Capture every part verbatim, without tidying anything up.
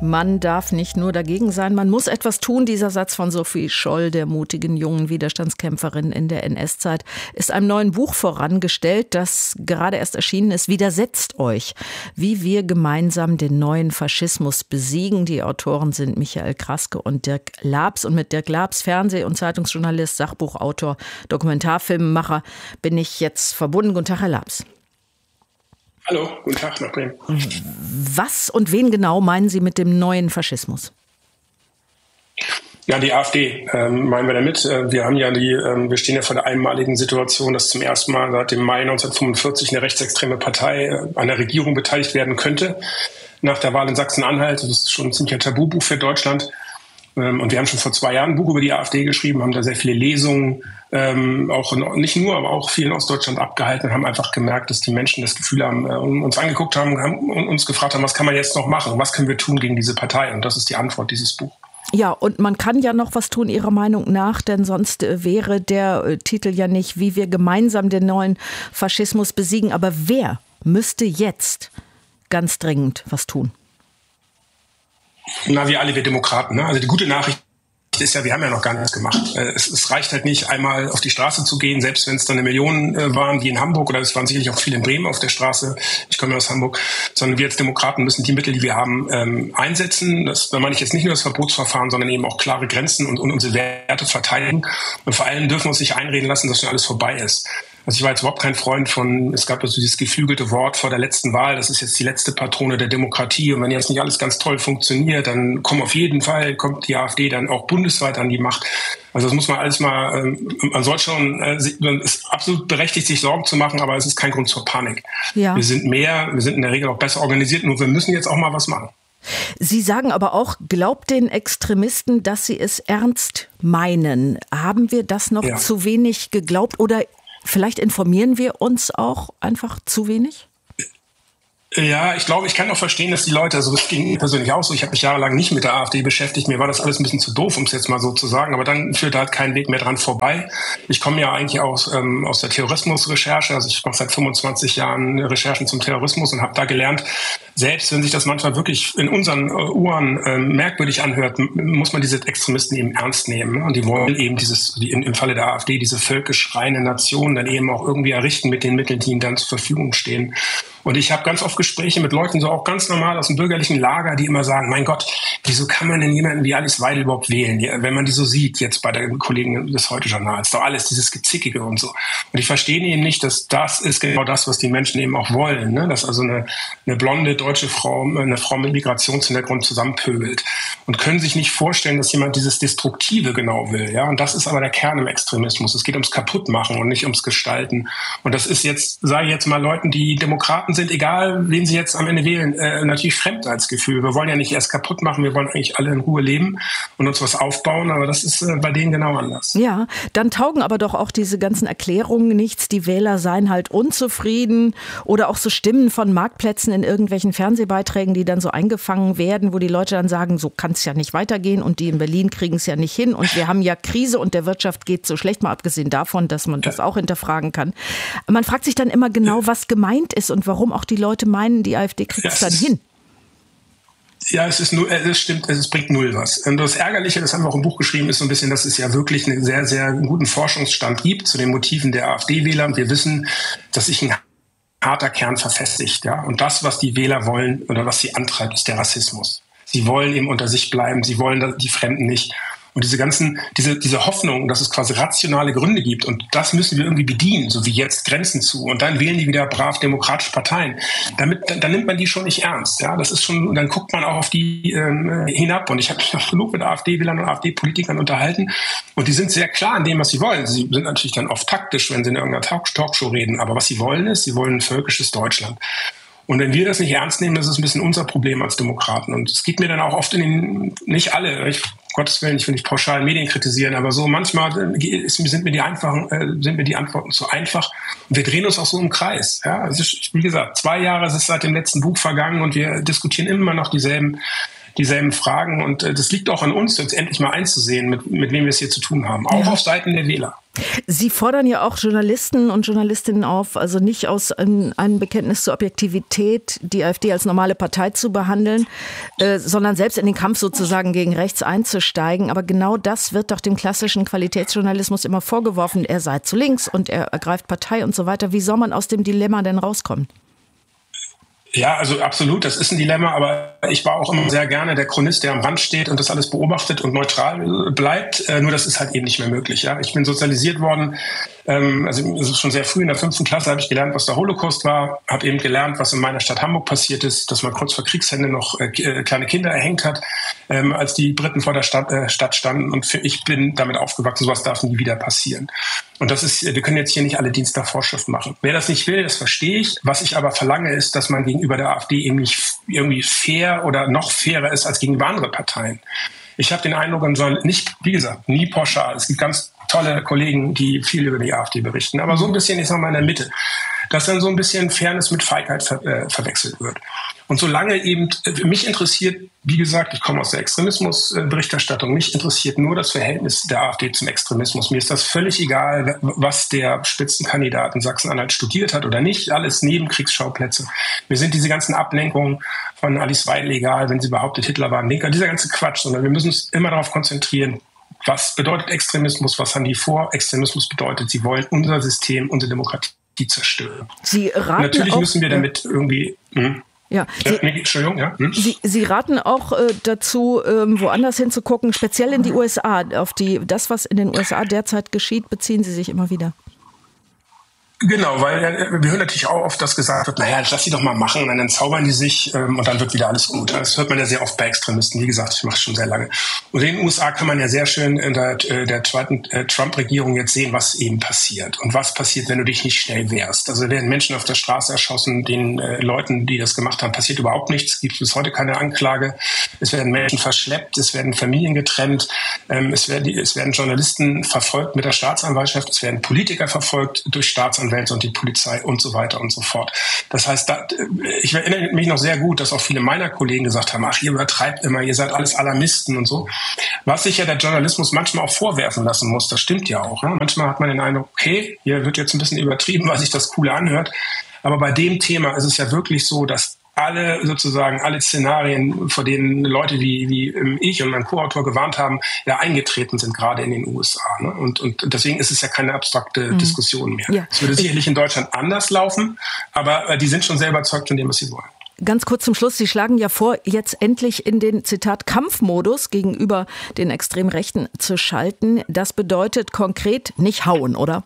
Man darf nicht nur dagegen sein, man muss etwas tun. Dieser Satz von Sophie Scholl, der mutigen jungen Widerstandskämpferin in der N S-Zeit, ist einem neuen Buch vorangestellt, das gerade erst erschienen ist. Widersetzt euch, wie wir gemeinsam den neuen Faschismus besiegen. Die Autoren sind Michael Kraske und Dirk Labs. Und mit Dirk Labs, Fernseh- und Zeitungsjournalist, Sachbuchautor, Dokumentarfilmemacher, bin ich jetzt verbunden. Guten Tag, Herr Labs. Hallo, guten Tag nach Bremen. Was und wen genau meinen Sie mit dem neuen Faschismus? Ja, die AfD ähm, meinen wir damit. Wir haben ja die, ähm, wir stehen ja vor der einmaligen Situation, dass zum ersten Mal seit dem Mai neunzehnhundertfünfundvierzig eine rechtsextreme Partei äh, an der Regierung beteiligt werden könnte. Nach der Wahl in Sachsen-Anhalt, das ist schon ein ziemlicher Tabubuch für Deutschland. Ähm, und wir haben schon vor zwei Jahren ein Buch über die AfD geschrieben, haben da sehr viele Lesungen, ähm, auch in, nicht nur, aber auch viel in Ostdeutschland abgehalten und haben einfach gemerkt, dass die Menschen das Gefühl haben, äh, uns angeguckt haben, haben und uns gefragt haben, was kann man jetzt noch machen? Was können wir tun gegen diese Partei? Und das ist die Antwort dieses Buch. Ja, und man kann ja noch was tun, Ihrer Meinung nach, denn sonst wäre der Titel ja nicht, wie wir gemeinsam den neuen Faschismus besiegen. Aber wer müsste jetzt ganz dringend was tun? Na, wir alle, wir Demokraten. Ne? Also die gute Nachricht ist ja, wir haben ja noch gar nichts gemacht. Es, es reicht halt nicht, einmal auf die Straße zu gehen, selbst wenn es dann eine Million äh, waren, wie in Hamburg, oder es waren sicherlich auch viele in Bremen auf der Straße. Ich komme ja aus Hamburg. Sondern wir als Demokraten müssen die Mittel, die wir haben, ähm, einsetzen. Das, da meine ich jetzt nicht nur das Verbotsverfahren, sondern eben auch klare Grenzen und, und unsere Werte verteidigen. Und vor allem dürfen wir uns nicht einreden lassen, dass schon alles vorbei ist. Also ich war jetzt überhaupt kein Freund von, es gab also dieses geflügelte Wort vor der letzten Wahl, das ist jetzt die letzte Patrone der Demokratie. Und wenn jetzt nicht alles ganz toll funktioniert, dann kommt auf jeden Fall, kommt die AfD dann auch bundesweit an die Macht. Also das muss man alles mal, ähm, man soll schon, äh, man ist absolut berechtigt, sich Sorgen zu machen, aber es ist kein Grund zur Panik. Ja. Wir sind mehr, wir sind in der Regel auch besser organisiert, nur wir müssen jetzt auch mal was machen. Sie sagen aber auch, glaubt den Extremisten, dass sie es ernst meinen. Haben wir das noch ja. zu wenig geglaubt oder vielleicht informieren wir uns auch einfach zu wenig? Ja, ich glaube, ich kann auch verstehen, dass die Leute, also das ging mir persönlich auch so, ich habe mich jahrelang nicht mit der AfD beschäftigt, mir war das alles ein bisschen zu doof, um es jetzt mal so zu sagen, aber dann führt halt kein Weg mehr dran vorbei. Ich komme ja eigentlich aus, ähm, aus der Terrorismusrecherche, also ich mache seit fünfundzwanzig Jahren Recherchen zum Terrorismus und habe da gelernt, selbst wenn sich das manchmal wirklich in unseren äh, Ohren äh, merkwürdig anhört, m- muss man diese Extremisten eben ernst nehmen. Ne? Und die wollen eben dieses, die, in, im Falle der AfD, diese völkisch reine Nation dann eben auch irgendwie errichten mit den Mitteln, die ihnen dann zur Verfügung stehen. Und ich habe ganz oft Gespräche mit Leuten, so auch ganz normal aus dem bürgerlichen Lager, die immer sagen, mein Gott, wieso kann man denn jemanden wie Alice Weidel überhaupt wählen? Ja, wenn man die so sieht, jetzt bei der Kollegen des Heute-Journals, doch alles dieses Gezickige und so. Und ich verstehe eben nicht, dass das ist genau das, was die Menschen eben auch wollen, ne? Dass also eine, eine blonde deutsche Frau, eine Frau mit Migrationshintergrund zusammenpöbelt und können sich nicht vorstellen, dass jemand dieses Destruktive genau will. Ja? Und das ist aber der Kern im Extremismus. Es geht ums Kaputtmachen und nicht ums Gestalten. Und das ist jetzt, sage ich jetzt mal, Leuten, die Demokraten sind, egal wen sie jetzt am Ende wählen, äh, natürlich Fremdheitsgefühl. Wir wollen ja nicht erst kaputt machen, wir wollen eigentlich alle in Ruhe leben und uns was aufbauen, aber das ist äh, bei denen genau anders. Ja, dann taugen aber doch auch diese ganzen Erklärungen nichts. Die Wähler seien halt unzufrieden oder auch so Stimmen von Marktplätzen in irgendwelchen Fernsehbeiträgen, die dann so eingefangen werden, wo die Leute dann sagen, so kann es ja nicht weitergehen und die in Berlin kriegen es ja nicht hin und wir haben ja Krise und der Wirtschaft geht so schlecht, mal abgesehen davon, dass man das auch hinterfragen kann. Man fragt sich dann immer genau, was gemeint ist und warum auch die Leute meinen, die AfD kriegt es dann hin. Ja, es ist nur, es stimmt, es bringt null was. Und das Ärgerliche, das haben wir auch im Buch geschrieben, ist so ein bisschen, dass es ja wirklich einen sehr, sehr guten Forschungsstand gibt zu den Motiven der AfD-Wähler. Und wir wissen, dass sich ein harter Kern verfestigt, ja. Und das, was die Wähler wollen oder was sie antreibt, ist der Rassismus. Sie wollen eben unter sich bleiben, sie wollen die Fremden nicht. Und diese ganzen, diese, diese Hoffnung, dass es quasi rationale Gründe gibt und das müssen wir irgendwie bedienen, so wie jetzt Grenzen zu. Und dann wählen die wieder brav demokratische Parteien. Damit, dann, dann nimmt man die schon nicht ernst. Ja, das ist schon, dann guckt man auch auf die ähm, hinab. Und ich habe mich auch genug mit AfD-Wählern und AfD-Politikern unterhalten. Und die sind sehr klar in dem, was sie wollen. Sie sind natürlich dann oft taktisch, wenn sie in irgendeiner Talk- Talkshow reden. Aber was sie wollen ist, sie wollen ein völkisches Deutschland. Und wenn wir das nicht ernst nehmen, das ist ein bisschen unser Problem als Demokraten. Und es geht mir dann auch oft in den, nicht alle, ich, Gottes Willen, ich will nicht pauschal Medien kritisieren, aber so manchmal ist, sind mir die einfachen, äh, sind mir die Antworten zu einfach. Und wir drehen uns auch so im Kreis. Ja, also ich, wie gesagt, zwei Jahre ist es seit dem letzten Buch vergangen und wir diskutieren immer noch dieselben, dieselben Fragen. Und äh, das liegt auch an uns, jetzt endlich mal einzusehen, mit, mit wem wir es hier zu tun haben. Auch ja. auf Seiten der Wähler. Sie fordern ja auch Journalisten und Journalistinnen auf, also nicht aus einem, einem Bekenntnis zur Objektivität die AfD als normale Partei zu behandeln, äh, sondern selbst in den Kampf sozusagen gegen rechts einzusteigen. Aber genau das wird doch dem klassischen Qualitätsjournalismus immer vorgeworfen. Er sei zu links und er ergreift Partei und so weiter. Wie soll man aus dem Dilemma denn rauskommen? Ja, also absolut, das ist ein Dilemma, aber ich war auch immer sehr gerne der Chronist, der am Rand steht und das alles beobachtet und neutral bleibt. Äh, nur das ist halt eben nicht mehr möglich. Ja, ich bin sozialisiert worden, ähm, also es ist schon sehr früh in der fünften Klasse habe ich gelernt, was der Holocaust war, habe eben gelernt, was in meiner Stadt Hamburg passiert ist, dass man kurz vor Kriegsende noch äh, kleine Kinder erhängt hat, ähm, als die Briten vor der Stadt, äh, Stadt standen. Und für, ich bin damit aufgewachsen, sowas darf nie wieder passieren. Und das ist, wir können jetzt hier nicht alle Dienst nach Vorschrift machen. Wer das nicht will, das verstehe ich. Was ich aber verlange, ist, dass man gegenüber der AfD eben nicht irgendwie fair oder noch fairer ist als gegenüber anderen Parteien. Ich habe den Eindruck, man soll nicht, wie gesagt, nie pauschal. Es gibt ganz tolle Kollegen, die viel über die AfD berichten, aber so ein bisschen, ich sag mal, in der Mitte, dass dann so ein bisschen Fairness mit Feigheit ver, äh, verwechselt wird. Und solange eben, mich interessiert, wie gesagt, ich komme aus der Extremismusberichterstattung, mich interessiert nur das Verhältnis der AfD zum Extremismus. Mir ist das völlig egal, was der Spitzenkandidat in Sachsen-Anhalt studiert hat oder nicht, alles Nebenkriegsschauplätze. Mir sind diese ganzen Ablenkungen von Alice Weidel egal, wenn sie behauptet, Hitler war ein Linker, dieser ganze Quatsch, sondern wir müssen uns immer darauf konzentrieren, was bedeutet Extremismus, was haben die vor? Extremismus bedeutet, sie wollen unser System, unsere Demokratie zerstören. Sie raten Natürlich auch, müssen wir damit ja. irgendwie... Mh. Ja, Sie, Sie, Entschuldigung, ja. Hm? Sie, Sie raten auch äh, dazu, ähm, woanders hinzugucken, speziell in die U S A. Auf die, das, was in den U S A derzeit geschieht, beziehen Sie sich immer wieder. Genau, weil äh, wir hören natürlich auch oft, dass gesagt wird, naja, lass sie doch mal machen und dann zaubern die sich ähm, und dann wird wieder alles gut. Das hört man ja sehr oft bei Extremisten. Wie gesagt, ich mache es schon sehr lange. Und in den U S A kann man ja sehr schön in der, äh, der zweiten äh, Trump-Regierung jetzt sehen, was eben passiert. Und was passiert, wenn du dich nicht schnell wehrst. Also werden Menschen auf der Straße erschossen, den äh, Leuten, die das gemacht haben, passiert überhaupt nichts. Es gibt bis heute keine Anklage. Es werden Menschen verschleppt, es werden Familien getrennt, ähm, es, werden, es werden Journalisten verfolgt mit der Staatsanwaltschaft, es werden Politiker verfolgt durch Staatsanwälte und die Polizei und so weiter und so fort. Das heißt, da, ich erinnere mich noch sehr gut, dass auch viele meiner Kollegen gesagt haben, ach, ihr übertreibt immer, ihr seid alles Alarmisten und so. Was sich ja der Journalismus manchmal auch vorwerfen lassen muss, das stimmt ja auch. Ne? Manchmal hat man den Eindruck, okay, hier wird jetzt ein bisschen übertrieben, weil sich das cool anhört. Aber bei dem Thema ist es ja wirklich so, dass alle sozusagen, alle Szenarien, vor denen Leute wie, wie ich und mein Co-Autor gewarnt haben, ja eingetreten sind, gerade in den U S A. Ne? Und, und deswegen ist es ja keine abstrakte mhm. Diskussion mehr. Ja. Es würde sicherlich in Deutschland anders laufen, aber die sind schon sehr überzeugt von dem, was sie wollen. Ganz kurz zum Schluss, Sie schlagen ja vor, jetzt endlich in den, Zitat, Kampfmodus gegenüber den Extremrechten zu schalten. Das bedeutet konkret nicht hauen, oder?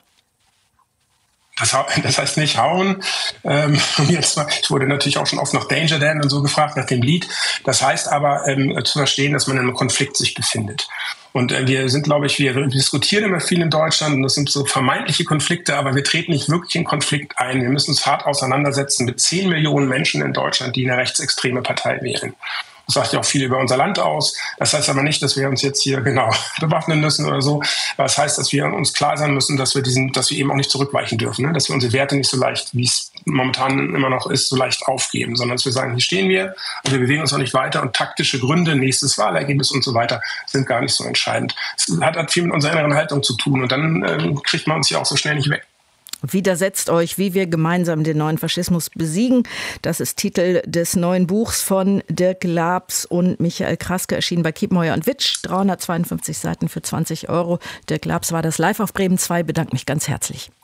Das, das heißt nicht hauen. Ähm, jetzt mal, ich wurde natürlich auch schon oft nach Danger Dan und so gefragt, nach dem Lied. Das heißt aber ähm, zu verstehen, dass man in einem Konflikt sich befindet. Und äh, wir sind, glaube ich, wir diskutieren immer viel in Deutschland und das sind so vermeintliche Konflikte, aber wir treten nicht wirklich in Konflikt ein. Wir müssen uns hart auseinandersetzen mit zehn Millionen Menschen in Deutschland, die eine rechtsextreme Partei wählen. Das sagt ja auch viel über unser Land aus. Das heißt aber nicht, dass wir uns jetzt hier genau bewaffnen müssen oder so. Aber das heißt, dass wir uns klar sein müssen, dass wir diesen, dass wir eben auch nicht zurückweichen dürfen, ne? Dass wir unsere Werte nicht so leicht, wie es momentan immer noch ist, so leicht aufgeben, sondern dass wir sagen, hier stehen wir und wir bewegen uns auch nicht weiter und taktische Gründe, nächstes Wahlergebnis und so weiter sind gar nicht so entscheidend. Es hat, hat viel mit unserer inneren Haltung zu tun und dann ähm, kriegt man uns hier auch so schnell nicht weg. Widersetzt euch, wie wir gemeinsam den neuen Faschismus besiegen. Das ist Titel des neuen Buchs von Dirk Labs und Michael Kraske, erschienen bei Kiepenheuer und Witsch. dreihundertzweiundfünfzig Seiten für zwanzig Euro. Dirk Labs war das live auf Bremen zwei. Bedanke mich ganz herzlich.